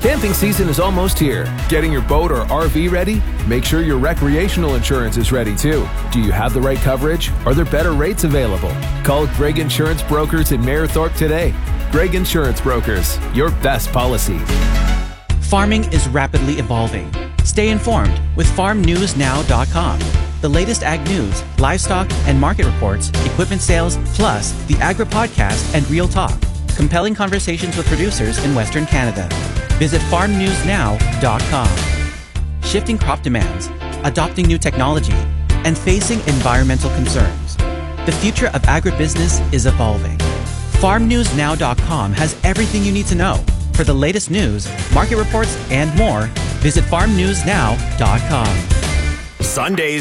Camping season is almost here. Getting your boat or RV ready? Make sure your recreational insurance is ready too. Do you have the right coverage? Are there better rates available? Call Greg Insurance Brokers in Mayerthorpe today. Greg Insurance Brokers, your best policy. Farming is rapidly evolving. Stay informed with farmnewsnow.com. The latest ag news, livestock and market reports, equipment sales, plus the Agri Podcast and Real Talk. Compelling conversations with producers in Western Canada. Visit farmnewsnow.com. Shifting crop demands, adopting new technology, and facing environmental concerns. The future of agribusiness is evolving. farmnewsnow.com has everything you need to know. For the latest news, market reports, and more, visit farmnewsnow.com. Sundays